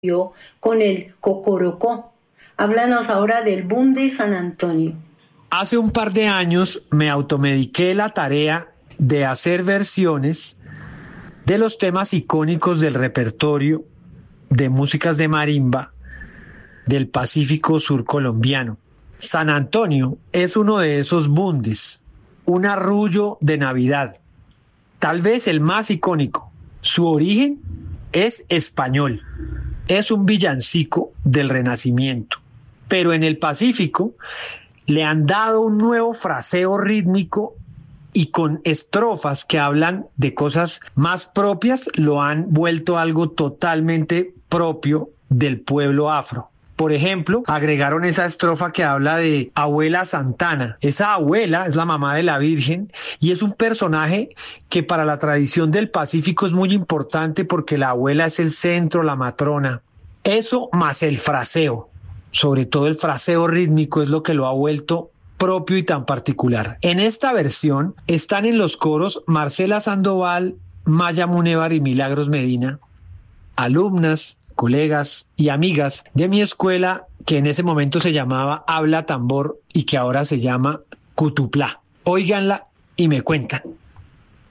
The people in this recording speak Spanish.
con el Cocorocó. Háblanos ahora del boom de San Antonio. Hace un par de años me automediqué la tarea de hacer versiones de los temas icónicos del repertorio de músicas de marimba del Pacífico Sur colombiano. San Antonio es uno de esos bundes, un arrullo de Navidad, tal vez el más icónico. Su origen es español, es un villancico del Renacimiento, pero en el Pacífico le han dado un nuevo fraseo rítmico y con estrofas que hablan de cosas más propias, lo han vuelto algo totalmente propio del pueblo afro. Por ejemplo, agregaron esa estrofa que habla de Abuela Santana. Esa abuela es la mamá de la Virgen y es un personaje que para la tradición del Pacífico es muy importante porque la abuela es el centro, la matrona. Eso más el fraseo, sobre todo el fraseo rítmico, es lo que lo ha vuelto propio y tan particular. En esta versión están en los coros Marcela Sandoval, Maya Munevar y Milagros Medina, alumnas, colegas y amigas de mi escuela que en ese momento se llamaba Habla Tambor y que ahora se llama Cutuplá. Óiganla y me cuentan.